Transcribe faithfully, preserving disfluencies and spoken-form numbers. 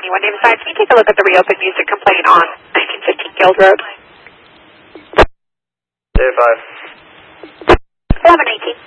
anyone named Side. Can you take a look at the reopened music complaint on nineteen fifteen Guild Road? Day five. eleven eighteen.